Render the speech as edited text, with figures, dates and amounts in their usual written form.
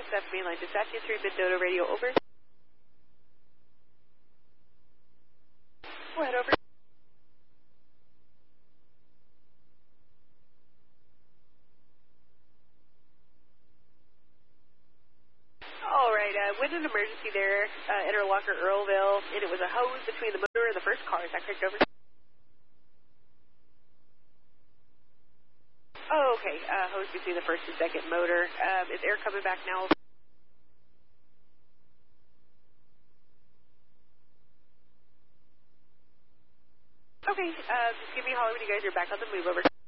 SF mainline dispatch, entering Mendota radio, over. Go ahead, over. All right, with an emergency there, Interlocker, Earlville, and it was a hose between the motor and the first car. Is that correct, over? Oh, okay, hose between the first and second motor. Is air coming back now? Okay, just give me a holler when you guys are back on the move, over.